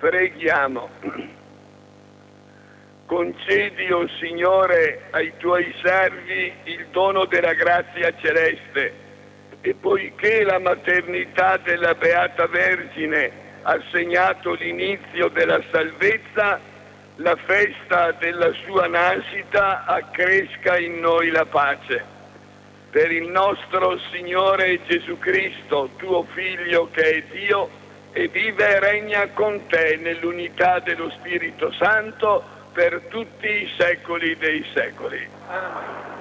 Preghiamo. Concedi, o Signore, ai tuoi servi il dono della grazia celeste, e poiché la maternità della Beata Vergine ha segnato l'inizio della salvezza, la festa della sua nascita accresca in noi la pace. Per il nostro Signore Gesù Cristo, tuo Figlio che è Dio e vive e regna con te nell'unità dello Spirito Santo per tutti i secoli dei secoli. Amen.